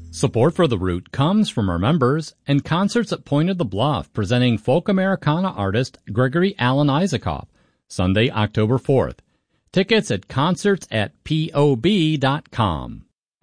Support for The Root comes from our members and concerts at Point of the Bluff presenting folk Americana artist Gregory Alan Isaacoff, Sunday, October 4th. Tickets at concerts@pob.com.